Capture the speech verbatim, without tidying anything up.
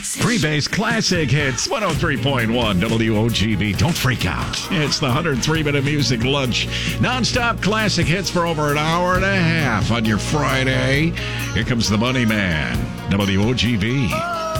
Freebase Classic Hits, one oh three point one W O G B. Don't freak out. It's the one hundred three minute music lunch. Non-stop classic hits for over an hour and a half on your Friday. Here comes the Money Man, W O G B.